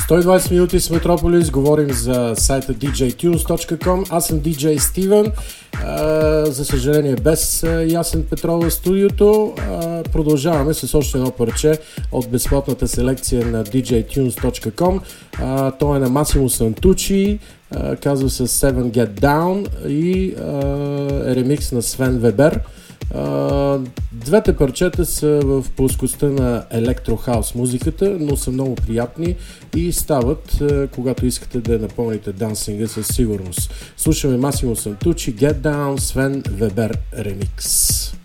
120 минути с Метрополис, говорим за сайта djtunes.com. Аз съм DJ Стивен, за съжаление без Ясен Петров в студиото. Продължаваме с още едно парче от безплатната селекция на djtunes.com. То е на Масимо Сантучи, казва се Seven Get Down и е ремикс на Свен Вебер. Двете парчета са в плоскостта на електрохаус музиката, но са много приятни и стават, когато искате да напълните дансинга със сигурност. Слушаме Масимо Сантучи, Get Down, Свен Вебер ремикс.